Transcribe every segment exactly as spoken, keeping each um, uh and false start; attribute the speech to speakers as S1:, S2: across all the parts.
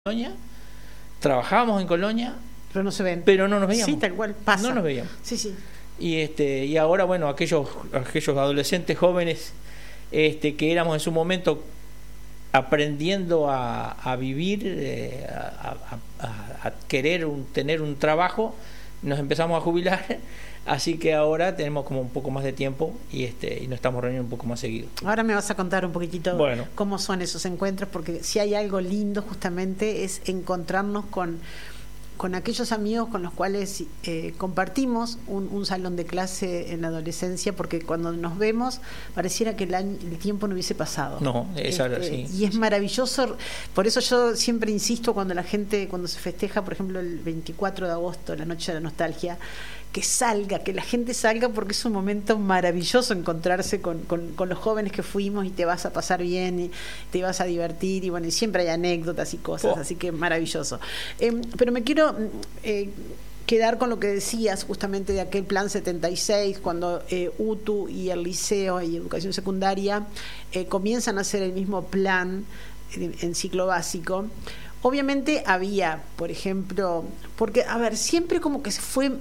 S1: Colonia, trabajábamos en Colonia,
S2: pero no se ven,
S1: pero no nos veíamos.
S2: Sí, tal cual, pasa.
S1: No nos veíamos.
S2: Sí, sí.
S1: Y este y ahora, bueno, aquellos aquellos adolescentes jóvenes este que éramos en su momento aprendiendo a, a vivir, eh, a, a, a, a querer un, tener un trabajo, nos empezamos a jubilar. Así que ahora tenemos como un poco más de tiempo y este y nos estamos reuniendo un poco más seguido.
S2: Ahora me vas a contar un poquitito
S1: bueno.
S2: cómo son esos encuentros, porque si hay algo lindo justamente es encontrarnos con, con aquellos amigos con los cuales eh, compartimos un, un salón de clase en la adolescencia, porque cuando nos vemos pareciera que el, año, el tiempo no hubiese pasado.
S1: No, es
S2: este,
S1: así.
S2: Y es maravilloso, por eso yo siempre insisto cuando la gente, cuando se festeja, por ejemplo, el veinticuatro de agosto, la noche de la nostalgia, que salga, que la gente salga, porque es un momento maravilloso encontrarse con, con, con los jóvenes que fuimos y te vas a pasar bien y te vas a divertir y bueno, y siempre hay anécdotas y cosas, oh. Así que maravilloso. Eh, pero me quiero eh, quedar con lo que decías justamente de aquel plan setenta y seis, cuando eh, U T U y el liceo y educación secundaria eh, comienzan a hacer el mismo plan en, en ciclo básico. Obviamente había, por ejemplo, porque, a ver, siempre como que se fue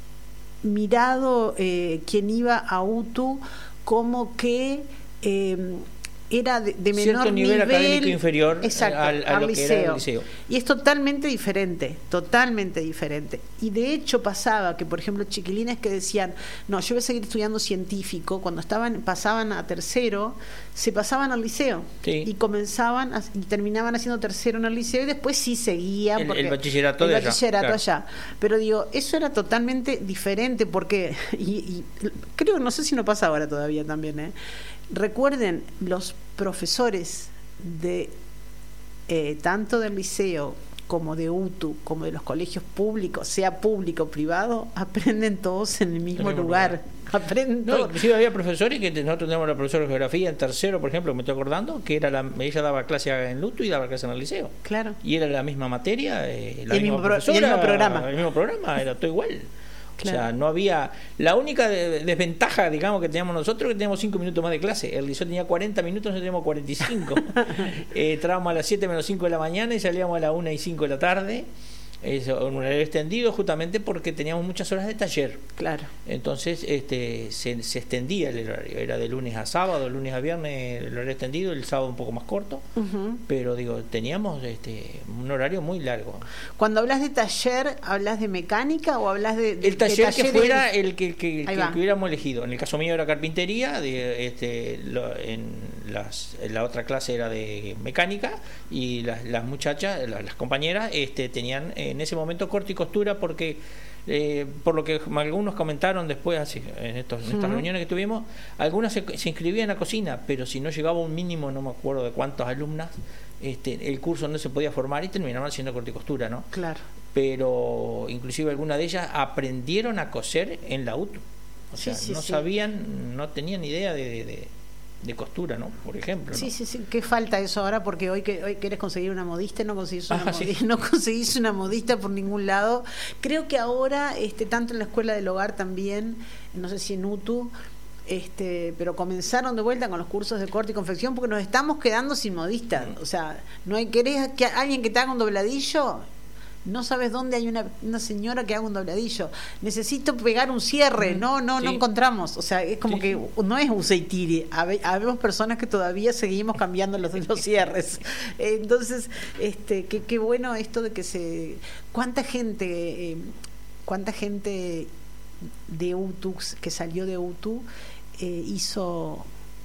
S2: mirado eh, quien iba a U T U como que eh, era de, de menor
S1: cierto nivel, nivel académico inferior
S2: exacto,
S1: al, a
S2: al
S1: lo
S2: liceo.
S1: que era el liceo.
S2: Y es totalmente diferente, totalmente diferente. Y de hecho pasaba que, por ejemplo, chiquilines que decían, no, yo voy a seguir estudiando científico, cuando estaban pasaban a tercero, se pasaban al liceo.
S1: Sí.
S2: Y comenzaban a, y terminaban haciendo tercero en el liceo y después sí seguían.
S1: El,
S2: porque
S1: el bachillerato
S2: el
S1: de
S2: bachillerato
S1: allá.
S2: allá. Claro. Pero digo, eso era totalmente diferente porque, y, y creo, no sé si no pasa ahora todavía también, ¿eh? Recuerden, los profesores de eh, tanto del liceo como de U T U, como de los colegios públicos, sea público o privado, aprenden todos en el mismo, el mismo lugar. lugar. Aprenden
S1: no,
S2: todos.
S1: Inclusive había profesores que nosotros teníamos la profesora de geografía en tercero, por ejemplo, me estoy acordando, que era la, ella daba clase en U T U y daba clase en el liceo.
S2: Claro.
S1: Y era la misma materia, eh, la
S2: el,
S1: misma
S2: mismo pro, y el mismo programa.
S1: El mismo programa, era todo igual. Claro. O sea, no había... La única de, desventaja, digamos, que teníamos nosotros, que teníamos cinco minutos más de clase. El liceo tenía cuarenta minutos, nosotros teníamos cuarenta y cinco. eh, entrábamos a las siete menos cinco de la mañana y salíamos a las una y cinco de la tarde. Es un horario extendido justamente porque teníamos muchas horas de taller.
S2: Claro.
S1: Entonces este se, se extendía el horario. Era de lunes a sábado, lunes a viernes el horario extendido, el sábado un poco más corto. Uh-huh. Pero digo, teníamos este un horario muy largo.
S2: Cuando hablas de taller, ¿hablas de mecánica o hablas de, de
S1: el taller
S2: de
S1: que fuera el que, que, que, que hubiéramos elegido? En el caso mío era carpintería, de, este, lo, en, las, en la otra clase era de mecánica y las, las muchachas, las, las compañeras, este, tenían en ese momento corte y costura porque eh, por lo que algunos comentaron después así, en, estos, en estas uh-huh. reuniones que tuvimos, algunas se, se inscribían a cocina, pero si no llegaba un mínimo, no me acuerdo de cuántas alumnas, este, el curso no se podía formar y terminaban haciendo corte y costura, ¿no?
S2: Claro.
S1: Pero inclusive algunas de ellas aprendieron a coser en la U T U, o sea,
S2: sí, sí,
S1: no
S2: sí.
S1: sabían, no tenían idea de, de, de de costura, ¿no? Por ejemplo, ¿no?
S2: Sí, sí, sí. ¿Qué falta eso ahora? Porque hoy que hoy querés conseguir una modista y no conseguís una
S1: ah,
S2: modista,
S1: sí.
S2: no conseguís una modista por ningún lado. Creo que ahora, este, tanto en la escuela del hogar también, no sé si en U T U, este, pero comenzaron de vuelta con los cursos de corte y confección porque nos estamos quedando sin modistas. O sea, no hay querés que alguien que te haga un dobladillo. No sabes dónde hay una, una señora que haga un dobladillo. Necesito pegar un cierre. No, no, sí. no encontramos. O sea, es como sí. que no es useitiri. Habemos personas que todavía seguimos cambiando los, los cierres. Entonces, este, qué, qué bueno esto de que se... ¿Cuánta gente, eh, cuánta gente de U T U que salió de U T U eh, hizo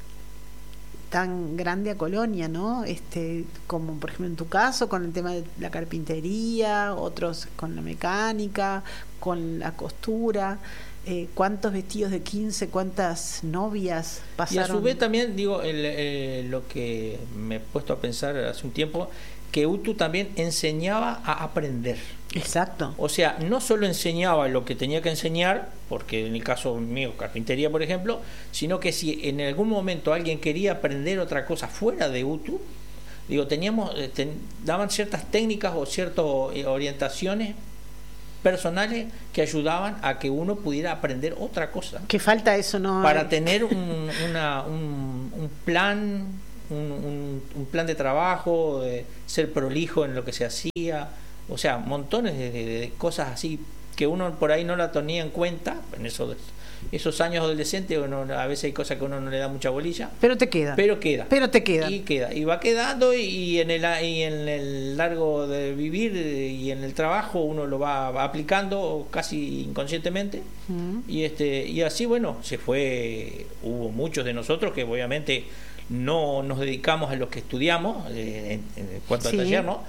S2: tan grande a Colonia, ¿no? Este, como por ejemplo en tu caso con el tema de la carpintería, otros con la mecánica, con la costura, eh, cuántos vestidos de quince, cuántas novias pasaron.
S1: Y a su vez también digo el, el, lo que me he puesto a pensar hace un tiempo, que U T U también enseñaba a aprender.
S2: Exacto.
S1: O sea, no solo enseñaba lo que tenía que enseñar, porque en el caso mío, carpintería, por ejemplo, sino que si en algún momento alguien quería aprender otra cosa fuera de U T U, digo, teníamos, ten, daban ciertas técnicas o ciertas orientaciones personales que ayudaban a que uno pudiera aprender otra cosa.
S2: ¿Qué falta eso, no?
S1: Para tener un, una, un, un plan un, un, un plan de trabajo, de ser prolijo en lo que se hacía, o sea, montones de, de, de cosas así que uno por ahí no la tenía en cuenta en esos, esos años adolescentes. Uno, a veces hay cosas que uno no le da mucha bolilla,
S2: pero te queda
S1: pero queda
S2: pero te queda
S1: y queda y va quedando, y en el y en el largo de vivir y en el trabajo uno lo va, va aplicando casi inconscientemente. Uh-huh. y este y así, bueno, se fue. Hubo muchos de nosotros que obviamente no nos dedicamos a lo que estudiamos eh, en, en cuanto sí. al taller, ¿no?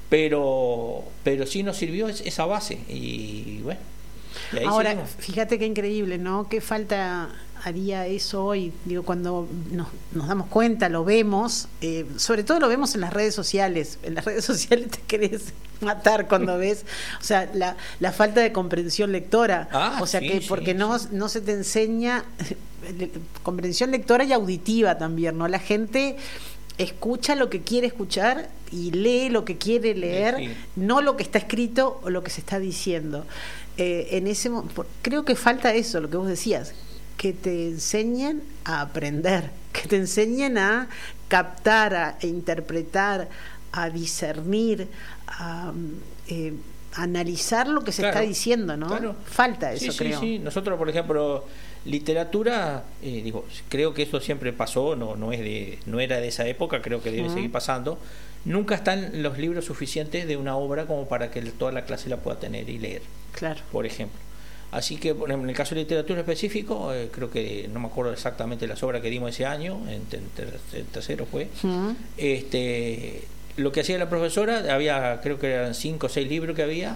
S1: pero pero sí nos sirvió esa base, y bueno, y ahí
S2: ahora
S1: seguimos.
S2: Fíjate qué increíble, ¿no? Qué falta haría eso hoy, digo, cuando nos, nos damos cuenta, lo vemos, eh, sobre todo lo vemos en las redes sociales. En las redes sociales te querés matar cuando ves, o sea, la, la falta de comprensión lectora,
S1: ah,
S2: o sea,
S1: sí,
S2: que porque
S1: sí,
S2: no,
S1: sí.
S2: no se te enseña comprensión lectora y auditiva también, ¿no? La gente escucha lo que quiere escuchar y lee lo que quiere leer, sí. no lo que está escrito o lo que se está diciendo. Eh, en ese creo que falta eso, lo que vos decías, que te enseñen a aprender, que te enseñen a captar, a interpretar, a discernir, a eh, analizar lo que se claro, está diciendo, ¿no? Claro. Falta eso,
S1: sí,
S2: creo.
S1: Sí, sí. Nosotros, por ejemplo, literatura, eh, digo, creo que eso siempre pasó, no, no es de, no era de esa época, creo que debe uh-huh. seguir pasando. Nunca están los libros suficientes de una obra como para que toda la clase la pueda tener y leer.
S2: Claro.
S1: Por ejemplo. Así que, en el caso de literatura específico, eh, creo que no me acuerdo exactamente las obras que dimos ese año, en, en, ter, en tercero fue. Uh-huh. Este, lo que hacía la profesora, había, creo que eran cinco o seis libros que había.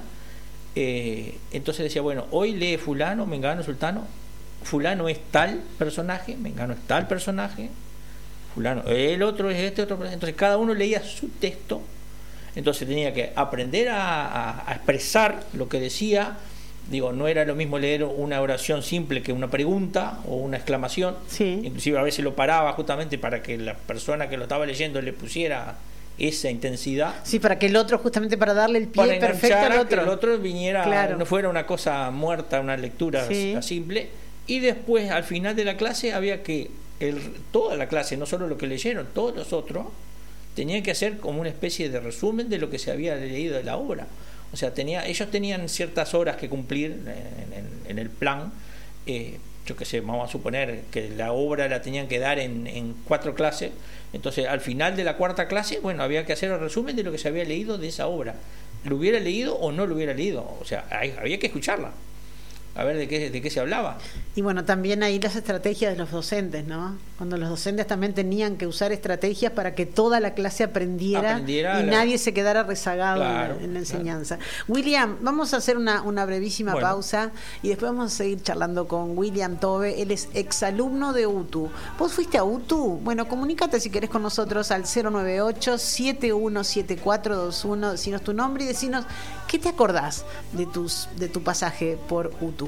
S1: Eh, entonces decía, bueno, hoy lee fulano, mengano, sultano. Fulano es tal personaje, mengano es tal personaje, fulano, el otro es este otro. Entonces cada uno leía su texto. Entonces tenía que aprender a, a, a expresar lo que decía. Digo, no era lo mismo leer una oración simple que una pregunta o una exclamación.
S2: Sí.
S1: Inclusive a veces lo paraba justamente para que la persona que lo estaba leyendo le pusiera esa intensidad.
S2: Sí, para que el otro, justamente para darle el pie perfecto al otro.
S1: Que el otro viniera,
S2: claro.
S1: no fuera una cosa muerta, una lectura sí. simple. Y después, al final de la clase, había que, el, toda la clase, no solo lo que leyeron, todos los otros, tenían que hacer como una especie de resumen de lo que se había leído de la obra. O sea, tenía, ellos tenían ciertas horas que cumplir en, en, en el plan. Eh, yo qué sé, vamos a suponer que la obra la tenían que dar en, en cuatro clases. Entonces, al final de la cuarta clase, bueno, había que hacer el resumen de lo que se había leído de esa obra. ¿Lo hubiera leído o no lo hubiera leído? O sea, hay, había que escucharla, a ver de qué, de qué se hablaba.
S2: Y bueno, también ahí las estrategias de los docentes, ¿no? Cuando los docentes también tenían que usar estrategias para que toda la clase aprendiera, aprendiera y la... nadie se quedara rezagado claro, en, la, en la enseñanza. Claro. William, vamos a hacer una, una brevísima bueno. pausa y después vamos a seguir charlando con William Tobe. Él es exalumno de U T U. ¿Vos fuiste a U T U? Bueno, comunícate si querés con nosotros al cero nueve ocho, siete uno siete cuatro dos uno. Decinos tu nombre y decinos qué te acordás de, tus, de tu pasaje por U T U.